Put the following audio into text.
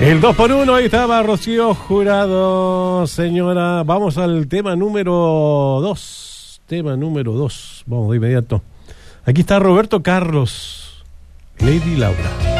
El 2x1, ahí estaba Rocío Jurado, señora. Vamos al tema número 2. Vamos de inmediato. Aquí está Roberto Carlos, Lady Laura.